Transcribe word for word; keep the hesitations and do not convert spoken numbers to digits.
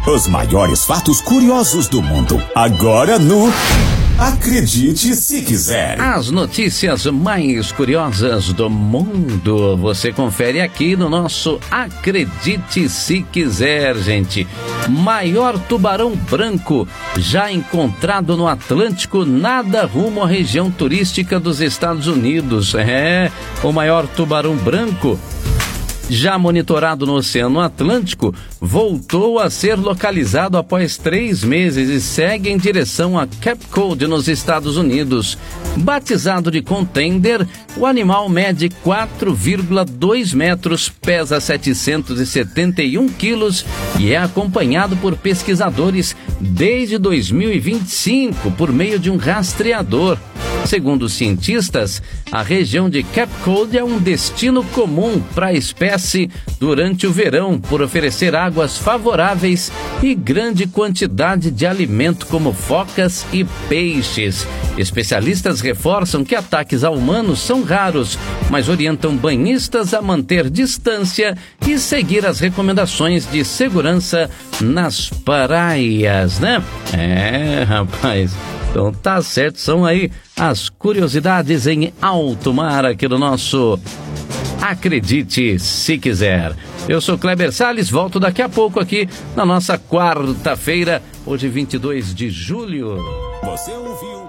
Os maiores fatos curiosos do mundo. Agora no Acredite Se Quiser. As notícias mais curiosas do mundo você confere aqui no nosso Acredite Se Quiser, gente. Maior tubarão branco já encontrado no Atlântico, nada rumo à região turística dos Estados Unidos. É, o maior tubarão branco já monitorado no Oceano Atlântico, voltou a ser localizado após três meses e segue em direção a Cape Cod, nos Estados Unidos. Batizado de Contender, o animal mede quatro vírgula dois metros, pesa setecentos e setenta e um quilos e é acompanhado por pesquisadores desde dois mil e vinte e cinco por meio de um rastreador. Segundo os cientistas, a região de Cape Cod é um destino comum para a espécie durante o verão, por oferecer águas favoráveis e grande quantidade de alimento como focas e peixes. Especialistas reforçam que ataques a humanos são raros, mas orientam banhistas a manter distância e seguir as recomendações de segurança nas praias, né? É, rapaz... Então tá certo, são aí as curiosidades em alto mar aqui do nosso Acredite Se Quiser. Eu sou Kleber Salles, volto daqui a pouco aqui na nossa quarta-feira, hoje vinte e dois de julho. Você ouviu